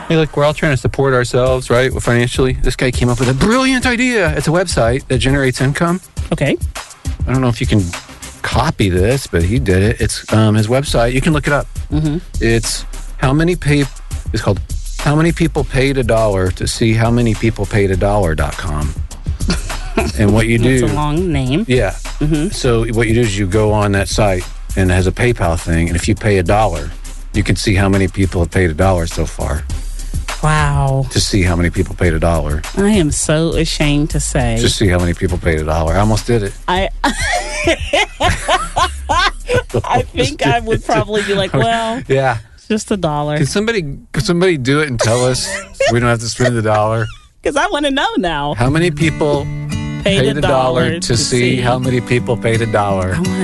Hey, look, we're all trying to support ourselves, right? Financially. This guy came up with a brilliant idea. It's a website that generates income. Okay. I don't know if you can copy this, but he did it. It's his website. You can look it up. Mm-hmm. It's called How Many People Paid $1 to see how many people paid $1.com. And what you do... That's a long name. Yeah. Mm-hmm. So what you do is you go on that site and it has a PayPal thing. And if you pay $1, you can see how many people have paid $1 so far. Wow. To see how many people paid $1. I am so ashamed to say. To see how many people paid $1. I almost did it. I think I would probably be like, well, yeah, it's just $1. Could somebody do it and tell us so we don't have to spend $1? Because I want to know now. How many people paid $1 to see how many people paid $1?